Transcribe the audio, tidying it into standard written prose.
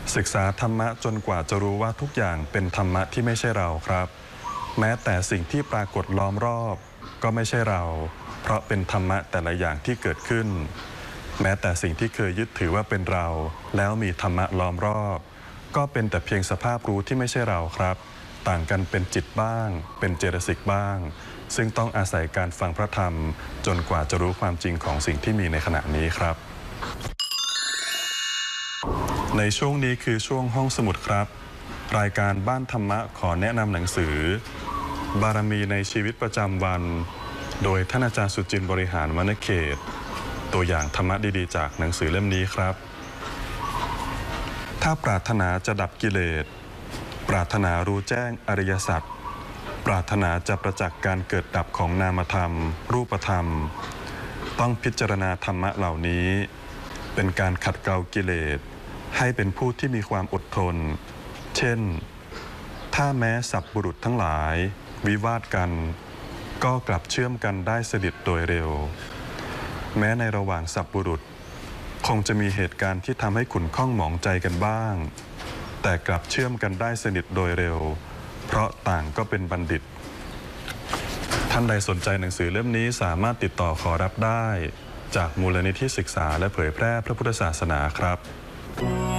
ศึกษาธรรมะจนกว่าจะรู้ว่าทุกอย่างเป็นธรรมะที่ไม่ใช่เราครับแม้แต่สิ่งที่ปรากฏล้อมรอบก็ไม่ใช่เราเพราะเป็นธรรมะแต่ละอย่างที่เกิดขึ้นแม้แต่สิ่งที่เคยยึดถือว่าเป็นเราแล้วมีธรรมะล้อมรอบก็เป็นแต่เพียงสภาพรู้ที่ไม่ใช่เราครับต่างกันเป็นจิตบ้างเป็นเจตสิกบ้างซึ่งต้องอาศัยการฟังพระธรรมจนกว่าจะรู้ความจริงของสิ่งที่มีในขณะนี้ครับในช่วงนี้คือช่วงห้องสมุดครับรายการบ้านธรรมะขอแนะนำหนังสือบารมีในชีวิตประจำวันโดยท่านอาจารย์สุจินต์บริหารวรรณเขตตัวอย่างธรรมะดีๆจากหนังสือเล่มนี้ครับถ้าปรารถนาจะดับกิเลสปรารถนารู้แจ้งอริยสัจปรารถนาจะประจักษ์การเกิดดับของนามธรรมรูปธรรมต้องพิจารณาธรรมะเหล่านี้เป็นการขัดเกลากิเลสให้เป็นผู้ที่มีความอดทนเช่นถ้าแม้สัพบุรุษทั้งหลายวิวาทกันก็กลับเชื่อมกันได้สนิทโดยเร็วแม้ในระหว่างสัพบุรุษคงจะมีเหตุการณ์ที่ทำให้ขุ่นข้องหมองใจกันบ้างแต่กลับเชื่อมกันได้สนิทโดยเร็วเพราะต่างก็เป็นบัณฑิตท่านใดสนใจหนังสือเล่มนี้สามารถติดต่อขอรับได้จากมูลนิธิศึกษาและเผยแพร่พระพุทธศาสนาครับ